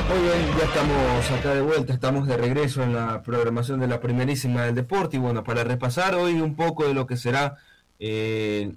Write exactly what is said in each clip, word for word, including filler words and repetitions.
Muy bien, ya estamos acá de vuelta, estamos de regreso en la programación de la primerísima del deporte y bueno, para repasar hoy un poco de lo que será eh,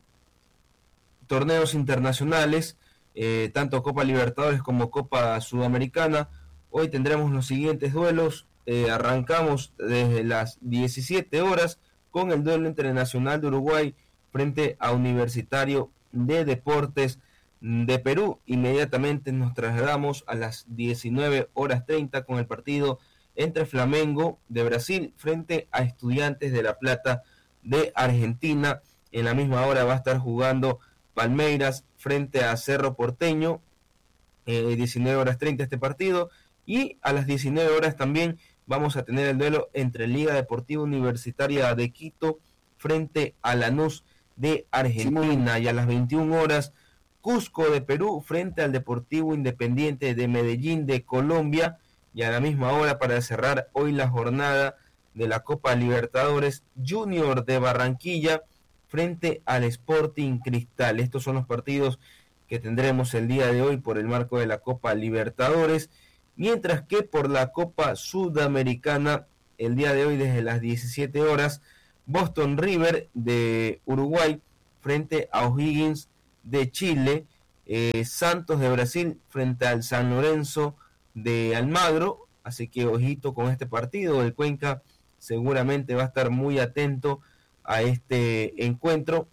torneos internacionales, eh, tanto Copa Libertadores como Copa Sudamericana. Hoy tendremos los siguientes duelos, eh, arrancamos desde las diecisiete horas con el duelo entre Nacional de Uruguay frente a Universitario de Deportes de Perú. Inmediatamente nos trasladamos a las diecinueve horas treinta con el partido entre Flamengo de Brasil frente a Estudiantes de La Plata de Argentina. En la misma hora va a estar jugando Palmeiras frente a Cerro Porteño, eh, diecinueve horas treinta este partido, y a las diecinueve horas también vamos a tener el duelo entre Liga Deportiva Universitaria de Quito frente a Lanús de Argentina, y a las veintiuna horas Cusco de Perú frente al Deportivo Independiente de Medellín de Colombia, y a la misma hora, para cerrar hoy la jornada de la Copa Libertadores, Junior de Barranquilla frente al Sporting Cristal. Estos son los partidos que tendremos el día de hoy por el marco de la Copa Libertadores, mientras que por la Copa Sudamericana, el día de hoy desde las diecisiete horas, Boston River de Uruguay frente a O'Higgins de Chile, eh, Santos de Brasil frente al San Lorenzo de Almagro, así que ojito con este partido. El Cuenca seguramente va a estar muy atento a este encuentro.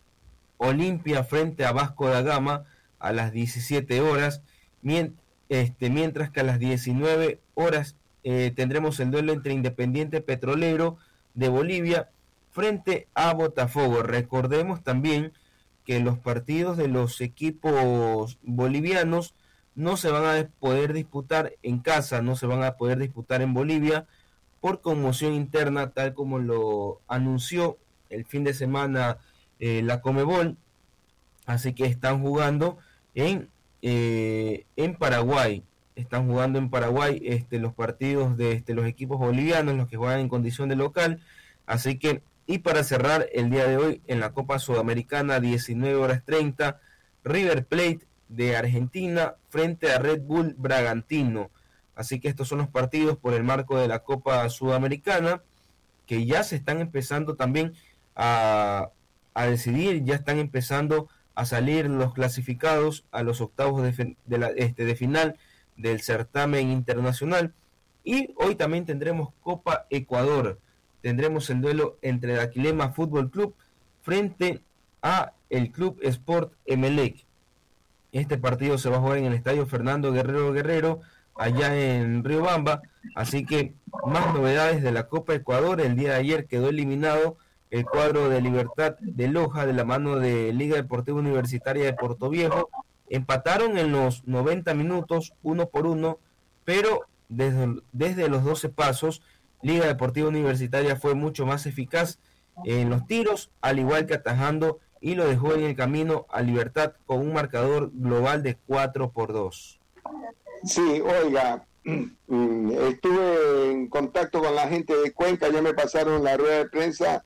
Olimpia frente a Vasco da Gama a las diecisiete horas, mient- este, mientras que a las diecinueve horas eh, tendremos el duelo entre Independiente Petrolero de Bolivia frente a Botafogo. Recordemos también que los partidos de los equipos bolivianos no se van a poder disputar en casa, no se van a poder disputar en Bolivia por conmoción interna, tal como lo anunció el fin de semana eh, la Conmebol. Así que están jugando en, eh, en Paraguay, están jugando en Paraguay este, los partidos de este, los equipos bolivianos, los que juegan en condición de local. Así que, y para cerrar el día de hoy en la Copa Sudamericana, diecinueve horas treinta, River Plate de Argentina frente a Red Bull Bragantino. Así que estos son los partidos por el marco de la Copa Sudamericana, que ya se están empezando también a, a decidir, ya están empezando a salir los clasificados a los octavos de, de, la, este, de final del certamen internacional. Y hoy también tendremos Copa Ecuador. Tendremos el duelo entre el Aquilema Fútbol Club frente a el Club Sport Emelec. Este partido se va a jugar en el Estadio Fernando Guerrero Guerrero, allá en Riobamba. Así que más novedades de la Copa Ecuador. El día de ayer quedó eliminado el cuadro de Libertad de Loja de la mano de Liga Deportiva Universitaria de Portoviejo. Empataron en los noventa minutos, uno por uno, pero desde, desde los doce pasos, Liga Deportiva Universitaria fue mucho más eficaz en los tiros, al igual que atajando, y lo dejó en el camino a Libertad con un marcador global de cuatro por dos. Sí, oiga, estuve en contacto con la gente de Cuenca, ya me pasaron la rueda de prensa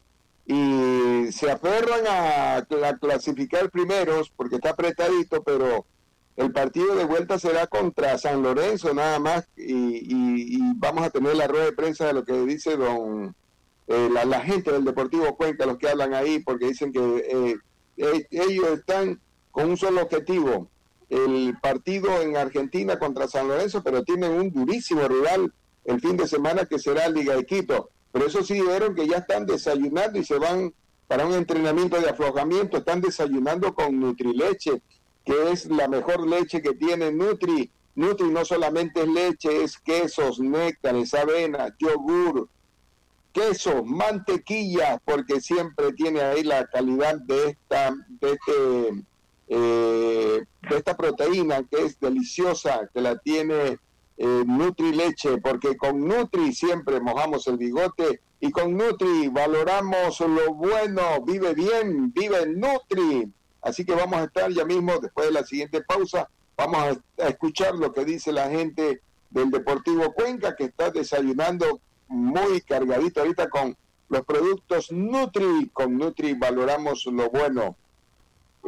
y se aferran a, a clasificar primeros porque está apretadito, pero el partido de vuelta será contra San Lorenzo nada más, y, y, y vamos a tener la rueda de prensa de lo que dice don eh, la, la gente del Deportivo Cuenca, los que hablan ahí, porque dicen que eh, eh, ellos están con un solo objetivo, el partido en Argentina contra San Lorenzo, pero tienen un durísimo rival el fin de semana que será Liga de Quito. Pero eso sí, dijeron que ya están desayunando y se van para un entrenamiento de aflojamiento, están desayunando con Nutrileche, que es la mejor leche que tiene Nutri. Nutri no solamente es leche, es quesos, néctares, avena, yogur, queso, mantequilla, porque siempre tiene ahí la calidad de esta, de este, eh, de esta proteína que es deliciosa, que la tiene eh, Nutri Leche, porque con Nutri siempre mojamos el bigote y con Nutri valoramos lo bueno. Vive bien, vive Nutri. Así que vamos a estar ya mismo, después de la siguiente pausa, vamos a, a escuchar lo que dice la gente del Deportivo Cuenca, que está desayunando muy cargadito ahorita con los productos Nutri. Con Nutri valoramos lo bueno.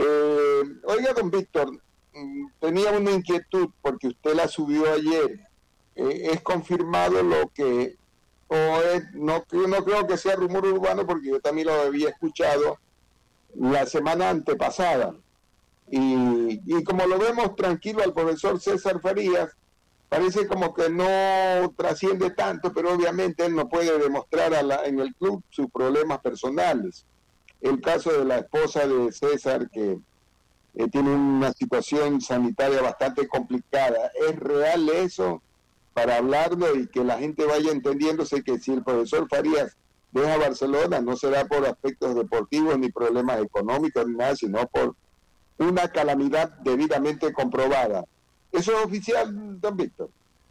Eh, oiga, don Víctor, tenía una inquietud porque usted la subió ayer eh, es confirmado lo que, o es, no, no creo que sea rumor urbano, porque yo también lo había escuchado la semana antepasada. Y, y como lo vemos tranquilo al profesor César Farías, parece como que no trasciende tanto, pero obviamente él no puede demostrar a la, en el club sus problemas personales. El caso de la esposa de César, que eh, tiene una situación sanitaria bastante complicada, ¿es real eso? Para hablarlo y que la gente vaya entendiéndose que si el profesor Farías deja Barcelona, no será por aspectos deportivos ni problemas económicos ni nada, sino por una calamidad debidamente comprobada. ¿Eso es oficial, don Víctor?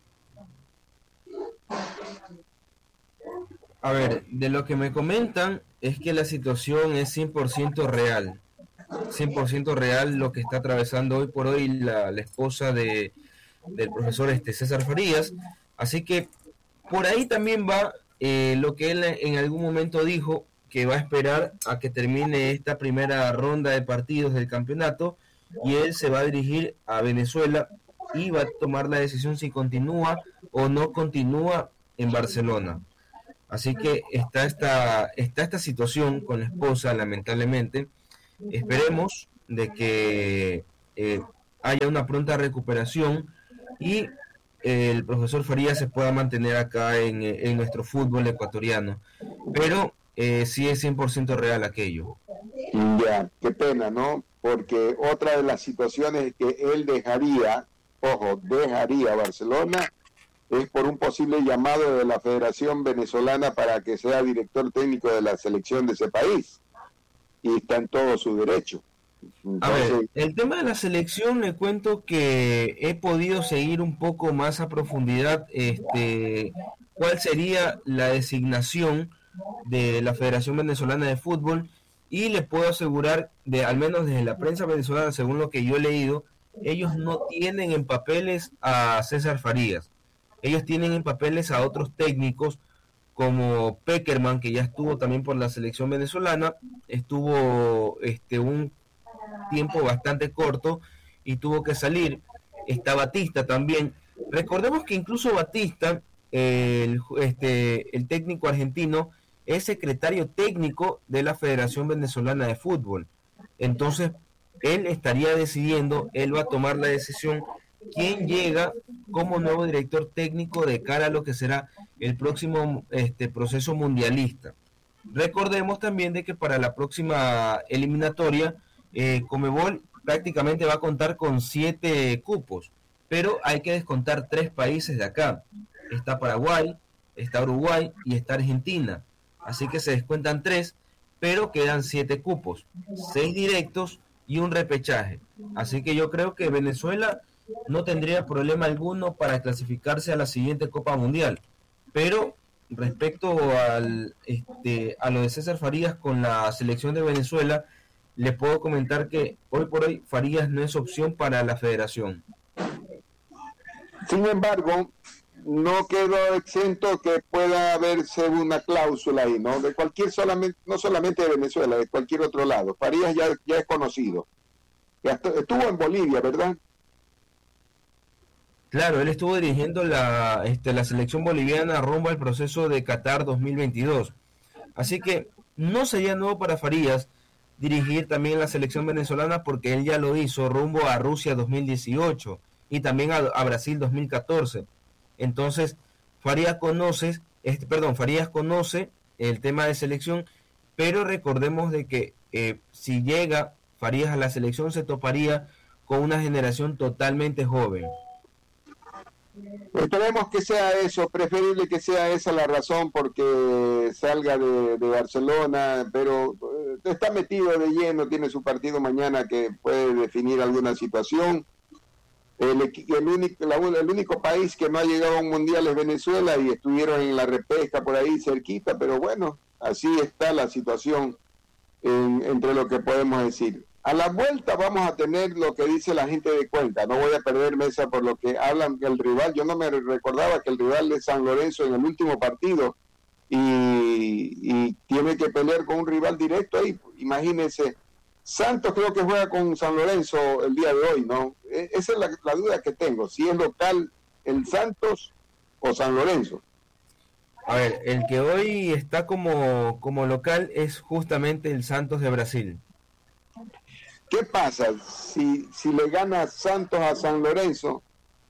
A ver, de lo que me comentan es que la situación es cien por ciento real. cien por ciento real lo que está atravesando hoy por hoy la, la esposa de, del profesor este César Farías. Así que por ahí también va eh, lo que él en algún momento dijo, que va a esperar a que termine esta primera ronda de partidos del campeonato y él se va a dirigir a Venezuela y va a tomar la decisión si continúa o no continúa en Barcelona. Así que está esta, está esta situación con la esposa, lamentablemente. Esperemos de que eh, haya una pronta recuperación y eh, el profesor Farías se pueda mantener acá en, en nuestro fútbol ecuatoriano. Pero eh, sí es cien por ciento real aquello. Ya, qué pena, ¿no? Porque otra de las situaciones que él dejaría, ojo, dejaría Barcelona, es por un posible llamado de la Federación Venezolana para que sea director técnico de la selección de ese país. Y está en todo su derecho. Entonces, a ver, el tema de la selección, le cuento que he podido seguir un poco más a profundidad este, cuál sería la designación de la Federación Venezolana de Fútbol, y le puedo asegurar, de al menos desde la prensa venezolana, según lo que yo he leído, ellos no tienen en papeles a César Farías, ellos tienen en papeles a otros técnicos como Peckerman, que ya estuvo también por la selección venezolana, estuvo este un tiempo bastante corto y tuvo que salir. Está Batista también. Recordemos que incluso Batista, el, este, el técnico argentino, es secretario técnico de la Federación Venezolana de Fútbol. Entonces, él estaría decidiendo, él va a tomar la decisión quién llega como nuevo director técnico de cara a lo que será el próximo este, proceso mundialista. Recordemos también de que para la próxima eliminatoria, eh, Conmebol prácticamente va a contar con siete cupos, pero hay que descontar tres países de acá. Está Paraguay, está Uruguay y está Argentina. Así que se descuentan tres, pero quedan siete cupos, seis directos y un repechaje. Así que yo creo que Venezuela no tendría problema alguno para clasificarse a la siguiente Copa Mundial. Pero respecto al, este, a lo de César Farías con la selección de Venezuela, le puedo comentar que hoy por hoy Farías no es opción para la federación. Sin embargo, no quedó exento que pueda haberse una cláusula ahí, ¿no? De cualquier, solamente, no solamente de Venezuela, de cualquier otro lado. Farías ya, ya es conocido. Ya estuvo en Bolivia, ¿verdad? Claro, él estuvo dirigiendo la, este, la selección boliviana rumbo al proceso de Qatar dos mil veintidós. Así que no sería nuevo para Farías dirigir también la selección venezolana, porque él ya lo hizo rumbo a Rusia dos mil dieciocho y también a, a Brasil dos mil catorce. Entonces, Farías conoce, este, perdón, Farías conoce el tema de selección, pero recordemos de que eh, si llega Farías a la selección se toparía con una generación totalmente joven. Esperemos que sea eso, preferible que sea esa la razón porque salga de, de Barcelona, pero eh, está metido de lleno, tiene su partido mañana que puede definir alguna situación. El, el, único, la, el único país que no ha llegado a un mundial es Venezuela y estuvieron en la repesca por ahí cerquita, pero bueno, así está la situación en, entre lo que podemos decir. A la vuelta vamos a tener lo que dice la gente de Cuenca. No voy a perderme esa por lo que hablan del rival. Yo no me recordaba que el rival es San Lorenzo en el último partido y, y tiene que pelear con un rival directo ahí. Imagínense, Santos creo que juega con San Lorenzo el día de hoy, ¿no? Esa es la, la duda que tengo. Si es local el Santos o San Lorenzo? A ver, el que hoy está como, como local es justamente el Santos de Brasil. ¿Qué pasa si, si le gana Santos a San Lorenzo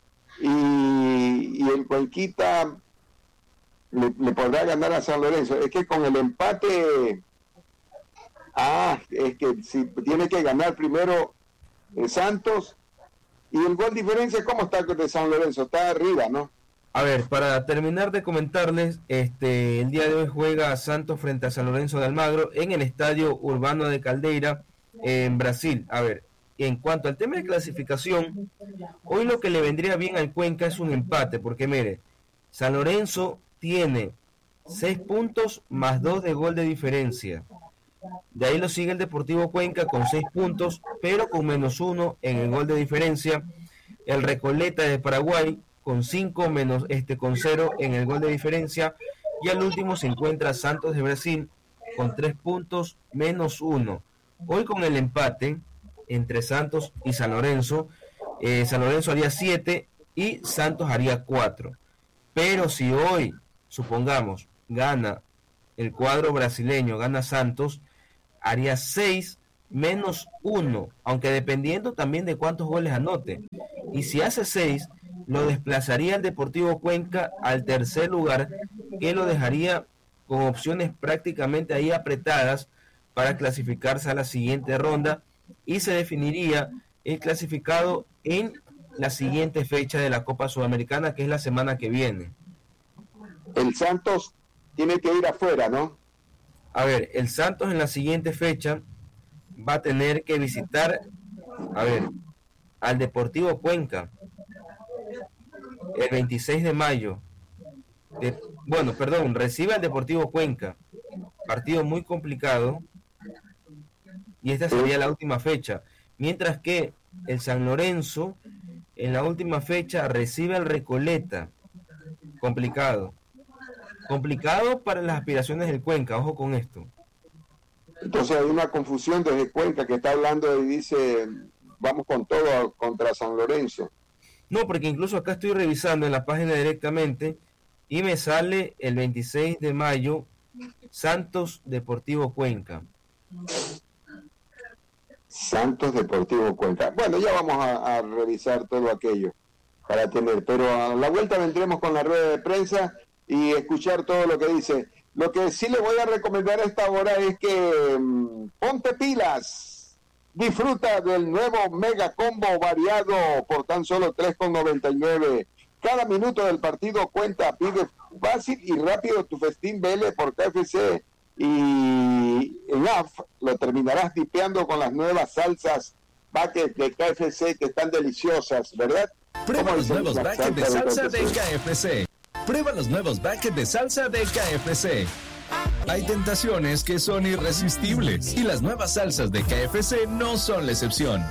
y, y el Cuenquita le, le podrá ganar a San Lorenzo? Es que con el empate, ah, es que si tiene que ganar primero el Santos, y el gol diferencia, ¿cómo está de San Lorenzo? Está arriba, ¿no? A ver, para terminar de comentarles, este, el día de hoy juega Santos frente a San Lorenzo de Almagro en el Estadio Urbano de Caldeira, en Brasil. A ver, en cuanto al tema de clasificación, hoy lo que le vendría bien al Cuenca es un empate, porque mire, San Lorenzo tiene seis puntos más dos de gol de diferencia. De ahí lo sigue el Deportivo Cuenca con seis puntos, pero con menos uno en el gol de diferencia. El Recoleta de Paraguay con cinco menos este con cero en el gol de diferencia, y al último se encuentra Santos de Brasil con tres puntos menos uno. Hoy con el empate entre Santos y San Lorenzo, eh, San Lorenzo haría siete y Santos haría cuatro. Pero si hoy, supongamos, gana el cuadro brasileño, gana Santos, haría seis menos uno, aunque dependiendo también de cuántos goles anote. Y si hace seis, lo desplazaría el Deportivo Cuenca al tercer lugar, que lo dejaría con opciones prácticamente ahí apretadas para clasificarse a la siguiente ronda, y se definiría el clasificado en la siguiente fecha de la Copa Sudamericana, que es la semana que viene. El Santos tiene que ir afuera, ¿no? A ver, el Santos en la siguiente fecha va a tener que visitar, a ver, al Deportivo Cuenca el veintiséis de mayo. De, bueno, perdón, recibe al Deportivo Cuenca, partido muy complicado, y esta sería la última fecha, mientras que el San Lorenzo en la última fecha recibe al Recoleta. Complicado complicado para las aspiraciones del Cuenca, ojo con esto. Entonces hay una confusión desde Cuenca, que está hablando y dice vamos con todo contra San Lorenzo. No, porque incluso acá estoy revisando en la página directamente y me sale el veintiséis de mayo Santos Deportivo Cuenca. Santos Deportivo Cuenca. Bueno, ya vamos a, a revisar todo aquello para tener, pero a la vuelta vendremos con la rueda de prensa y escuchar todo lo que dice. Lo que sí le voy a recomendar a esta hora es que mmm, ponte pilas, disfruta del nuevo mega combo variado por tan solo tres con noventa y nueve. Cada minuto del partido cuenta, pide fácil y rápido tu festín B L por K F C, y en A F lo terminarás dipeando con las nuevas salsas buckets de K F C, que están deliciosas, ¿verdad? Prueba los nuevos buckets de salsa de K F C. Prueba los nuevos buckets de salsa de K F C. Hay tentaciones que son irresistibles y las nuevas salsas de K F C no son la excepción.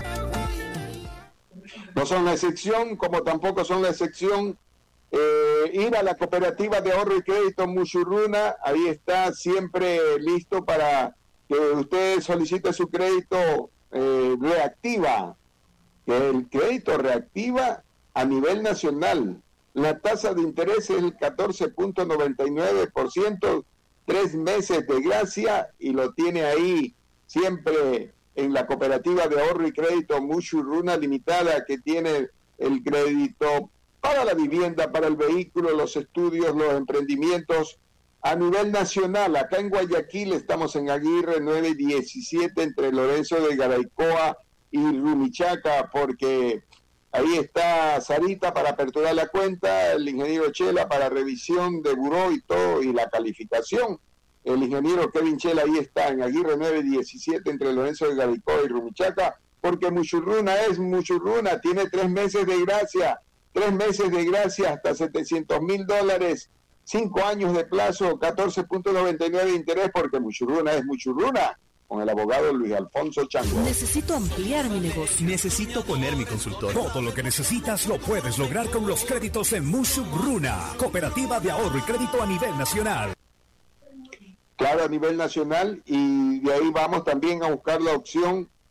No son la excepción, como tampoco son la excepción eh, ir a la cooperativa de ahorro y crédito Muchurruna. Ahí está, siempre listo para que usted solicite su crédito eh, reactiva. El crédito reactiva a nivel nacional. La tasa de interés es el catorce punto noventa y nueve por ciento, tres meses de gracia, y lo tiene ahí siempre en la cooperativa de ahorro y crédito Muchurruna Limitada, que tiene el crédito para la vivienda, para el vehículo, los estudios, los emprendimientos a nivel nacional. Acá en Guayaquil estamos en Aguirre nueve diecisiete, entre Lorenzo de Garaycoa y Rumichaca, porque ahí está Sarita para aperturar la cuenta, el ingeniero Chela para revisión de buró y todo, y la calificación. El ingeniero Kevin Chela ahí está en Aguirre nueve diecisiete, entre Lorenzo de Garaycoa y Rumichaca, porque Muchurruna es Muchurruna, tiene tres meses de gracia, tres meses de gracia hasta setecientos mil dólares, cinco años de plazo, catorce punto noventa y nueve de interés, porque Muchurruna es Muchurruna, con el abogado Luis Alfonso Chango. Necesito ampliar mi negocio. Necesito poner mi consultor. Todo lo que necesitas lo puedes lograr con los créditos en Muchurruna, cooperativa de ahorro y crédito a nivel nacional. Claro, a nivel nacional, y de ahí vamos también a buscar la opción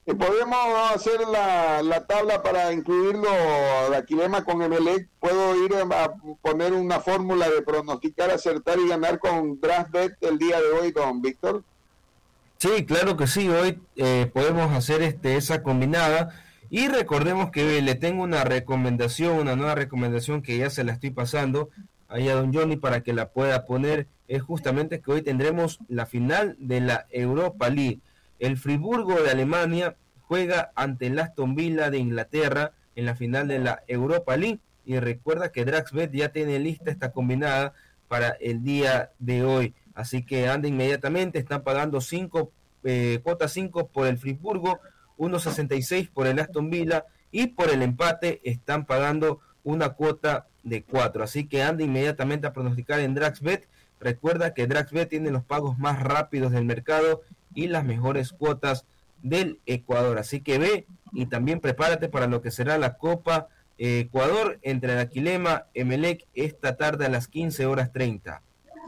Eh, podemos hacer la, la tabla para incluirlo de Aquilema con Emelec. Puedo ir a poner una fórmula de pronosticar, acertar y ganar con DraftBet el día de hoy, don Víctor. Sí, claro que sí, hoy eh, podemos hacer este esa combinada. Y recordemos que le tengo una recomendación, una nueva recomendación que ya se la estoy pasando ahí a don Johnny para que la pueda poner. Es justamente que hoy tendremos la final de la Europa League. El Friburgo de Alemania juega ante el Aston Villa de Inglaterra en la final de la Europa League. Y recuerda que DraftBet ya tiene lista esta combinada para el día de hoy. Así que anda inmediatamente, están pagando cinco, eh, cuota cinco por el Friburgo, uno sesenta y seis por el Aston Villa y por el empate están pagando una cuota de cuatro. Así que anda inmediatamente a pronosticar en DraftBet. Recuerda que DraftBet tiene los pagos más rápidos del mercado y las mejores cuotas del Ecuador. Así que ve y también prepárate para lo que será la Copa eh, Ecuador entre el Aquilema Emelec esta tarde a las quince horas treinta.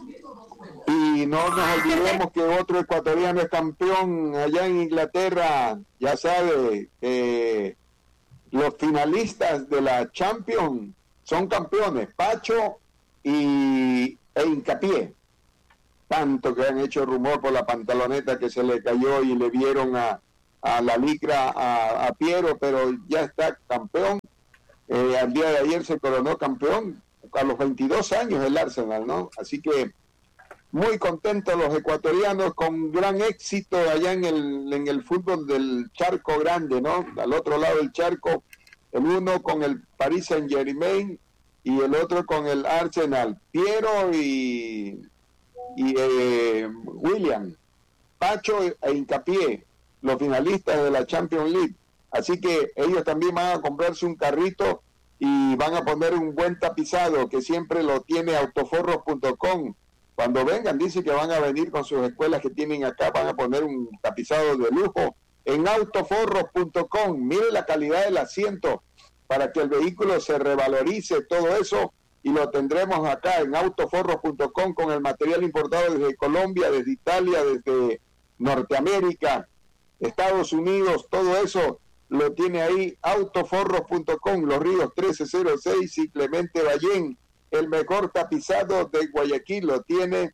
Y no nos olvidemos que otro ecuatoriano es campeón allá en Inglaterra. Ya sabe, eh, los finalistas de la Champions son campeones, Pacho y, e Hincapié. Tanto que han hecho rumor por la pantaloneta que se le cayó y le vieron a, a la licra a, a Piero, pero ya está campeón. Eh, al día de ayer se coronó campeón a los veintidós años el Arsenal, ¿no? Así que muy contentos los ecuatorianos, con gran éxito allá en el, en el fútbol del charco grande, ¿no? Al otro lado del charco, el uno con el Paris Saint-Germain y el otro con el Arsenal. Piero y, y eh, William, Pacho e Hincapié, los finalistas de la Champions League. Así que ellos también van a comprarse un carrito y van a poner un buen tapizado que siempre lo tiene autoforros punto com. Cuando vengan, dice que van a venir con sus escuelas que tienen acá, van a poner un tapizado de lujo en autoforros punto com. Mire la calidad del asiento para que el vehículo se revalorice, todo eso, y lo tendremos acá en autoforros punto com con el material importado desde Colombia, desde Italia, desde Norteamérica, Estados Unidos, todo eso lo tiene ahí autoforros punto com, Los Ríos trece cero seis y Clemente Ballén. El mejor tapizado de Guayaquil lo tiene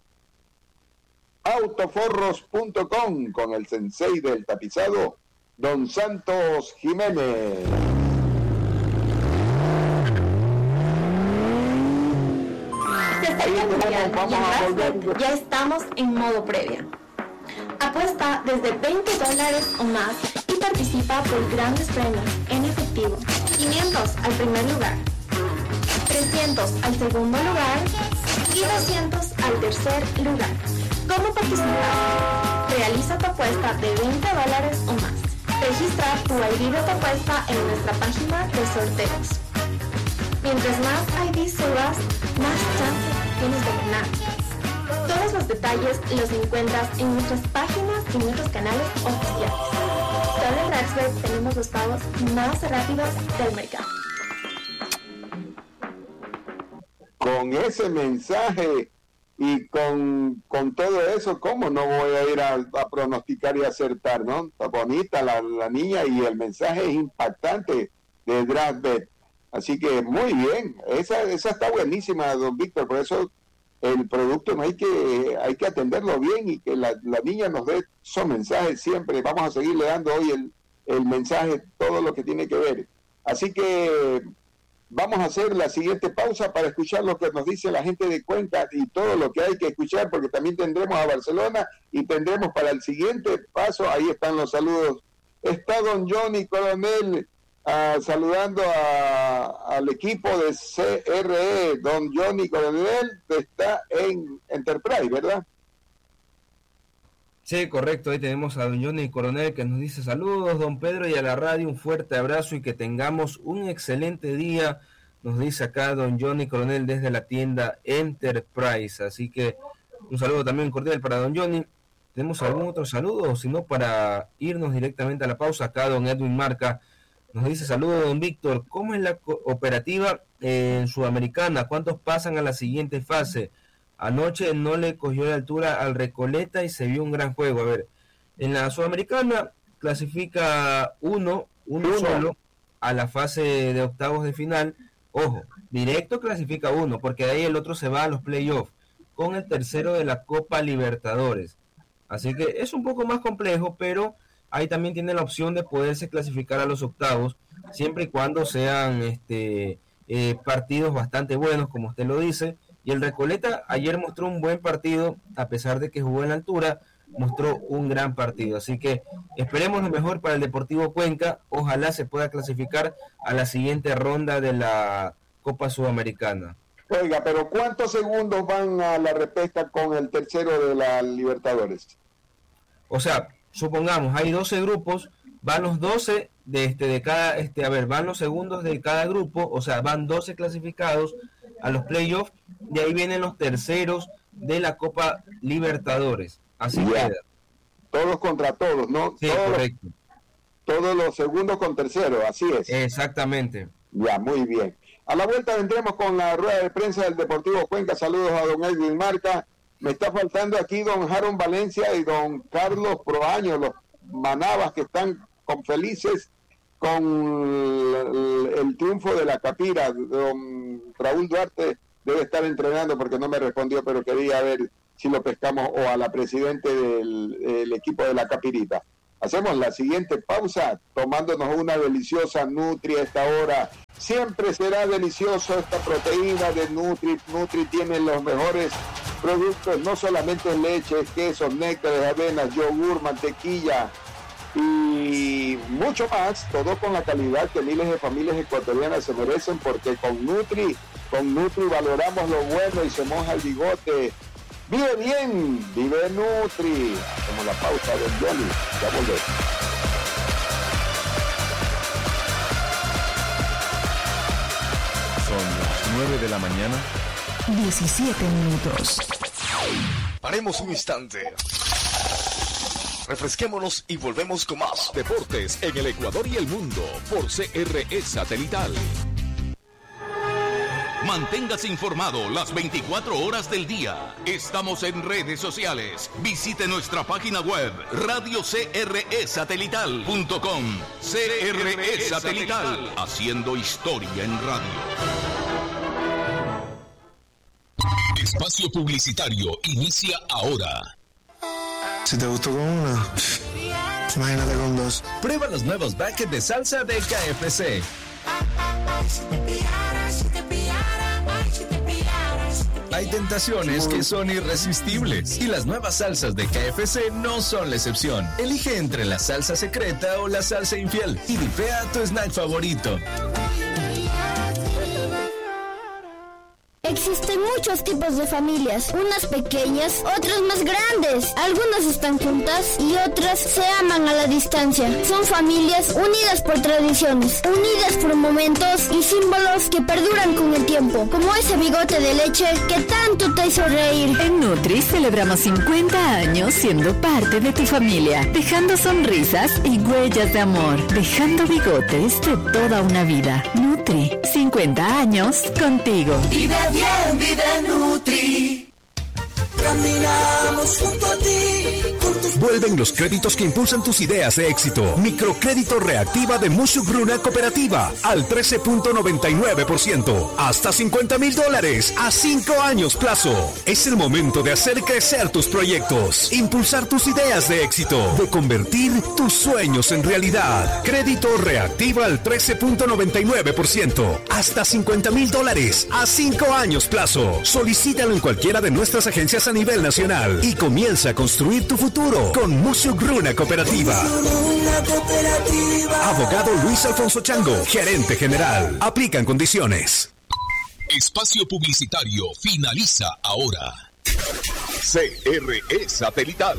autoforros punto com con el sensei del tapizado, don Santos Jiménez. Se está cambiando y en DraftBet ya estamos en modo previa. Apuesta desde veinte dólares o más y participa por grandes premios en efectivo. quinientos al primer lugar, trescientos al segundo lugar y doscientos al tercer lugar. ¿Cómo participar? Realiza tu apuesta de veinte dólares o más. Registra tu I D de tu apuesta en nuestra página de sorteos. Mientras más I Ds subas, más chances tienes de ganar. Todos los detalles los encuentras en nuestras páginas y nuestros canales oficiales. Solo en DraftBet tenemos los pagos más rápidos del mercado. Con ese mensaje y con, con todo eso, ¿cómo no voy a ir a, a pronosticar y acertar, no? Está bonita la, la niña y el mensaje es impactante de DraftBet. Así que muy bien, esa, esa está buenísima, don Víctor, por eso el producto no hay que hay que atenderlo bien y que la, la niña nos dé esos mensajes siempre. Vamos a seguirle dando hoy el, el mensaje, todo lo que tiene que ver. Así que vamos a hacer la siguiente pausa para escuchar lo que nos dice la gente de Cuenca y todo lo que hay que escuchar, porque también tendremos a Barcelona y tendremos para el siguiente paso, ahí están los saludos. Está don Johnny Coronel uh, saludando a, al equipo de C R E. Don Johnny Coronel está en Enterprise, ¿verdad? Sí, correcto, ahí tenemos a don Johnny Coronel que nos dice saludos, don Pedro, y a la radio un fuerte abrazo y que tengamos un excelente día, nos dice acá don Johnny Coronel desde la tienda Enterprise. Así que un saludo también cordial para don Johnny. ¿Tenemos algún otro saludo? O si no, para irnos directamente a la pausa, acá don Edwin Marca nos dice saludos, don Víctor, ¿cómo es la operativa en Sudamericana? ¿Cuántos pasan a la siguiente fase? Anoche no le cogió la altura al Recoleta y se vio un gran juego. A ver, en la Sudamericana clasifica uno, uno, uno solo a la fase de octavos de final. Ojo, directo clasifica uno, porque de ahí el otro se va a los playoffs con el tercero de la Copa Libertadores. Así que es un poco más complejo, pero ahí también tiene la opción de poderse clasificar a los octavos, siempre y cuando sean este eh, partidos bastante buenos, como usted lo dice. Y el Recoleta ayer mostró un buen partido, a pesar de que jugó en la altura, mostró un gran partido. Así que esperemos lo mejor para el Deportivo Cuenca. Ojalá se pueda clasificar a la siguiente ronda de la Copa Sudamericana. Oiga, pero ¿cuántos segundos van a la repesca con el tercero de la Libertadores? O sea, supongamos, hay doce grupos, van los doce de este de cada, este a ver, van los segundos de cada grupo, o sea, van doce clasificados a los playoffs, y ahí vienen los terceros de la Copa Libertadores. Así yeah. queda. Todos contra todos, ¿no? Sí, todos, correcto. Todos los segundos con terceros, así es. Exactamente. Ya, muy bien. A la vuelta vendremos con la rueda de prensa del Deportivo Cuenca. Saludos a don Edwin Marca. Me está faltando aquí don Jaron Valencia y don Carlos Proaño, los manabas que están con felices con el, el triunfo de la Capira. Don Raúl Duarte debe estar entrenando porque no me respondió, pero quería ver si lo pescamos o a la presidente del, del equipo de la Capirita. Hacemos la siguiente pausa, tomándonos una deliciosa Nutri a esta hora. Siempre será delicioso esta proteína de Nutri. Nutri tiene los mejores productos, no solamente leche, quesos, néctares, avenas, yogur, mantequilla y mucho más. Todo con la calidad que miles de familias ecuatorianas se merecen, porque con Nutri, con Nutri valoramos lo bueno y se moja el bigote. Vive bien, vive Nutri. Hacemos la pausa del Johnny. Ya volvemos. Son las nueve de la mañana. diecisiete minutos. Paremos un instante. Refresquémonos y volvemos con más deportes en el Ecuador y el mundo por C R E Satelital. Manténgase informado las veinticuatro horas del día. Estamos en redes sociales. Visite nuestra página web radio c r e satelital punto com. C R E Satelital, haciendo historia en radio. Espacio publicitario inicia ahora. Si te gustó con una, imagínate con dos. Prueba los nuevos buckets de salsa de K F C. Hay tentaciones que son irresistibles y las nuevas salsas de K F C no son la excepción. Elige entre la salsa secreta o la salsa infiel y dipea tu snack favorito. Existen muchos tipos de familias, unas pequeñas, otras más grandes. Algunas están juntas y otras se aman a la distancia. Son familias unidas por tradiciones, unidas por momentos y símbolos que perduran con el tiempo, como ese bigote de leche que tanto te hizo reír. En Nutri celebramos cincuenta años siendo parte de tu familia, dejando sonrisas y huellas de amor, dejando bigotes de toda una vida. Nutri, cincuenta años contigo. Vive bien, vive Nutri. Caminamos junto a ti. Vuelven los créditos que impulsan tus ideas de éxito. Microcrédito Reactiva de Mushugruna Cooperativa al trece punto noventa y nueve por ciento. Hasta cincuenta mil dólares a cinco años plazo. Es el momento de hacer crecer tus proyectos, impulsar tus ideas de éxito, de convertir tus sueños en realidad. Crédito Reactiva al trece punto noventa y nueve por ciento. Hasta cincuenta mil dólares a cinco años plazo. Solicítalo en cualquiera de nuestras agencias a nivel nacional y comienza a construir tu futuro con Mushugruna Cooperativa. Abogado Luis Alfonso Chango, gerente general. Aplican condiciones. Espacio publicitario finaliza ahora. C R E Satelital.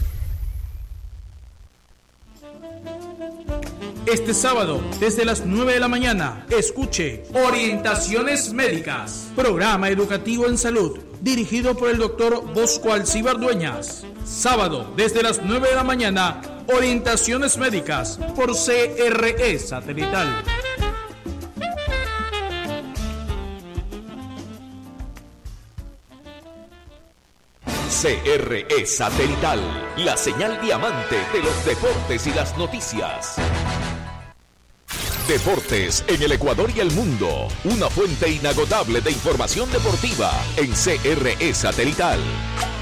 Este sábado, desde las nueve de la mañana, escuche Orientaciones Médicas, programa educativo en salud, dirigido por el doctor Bosco Alcibar Dueñas. Sábado, desde las nueve de la mañana, Orientaciones Médicas, por C R E Satelital. C R E Satelital, la señal diamante de los deportes y las noticias. Deportes en el Ecuador y el mundo. Una fuente inagotable de información deportiva en C R E Satelital.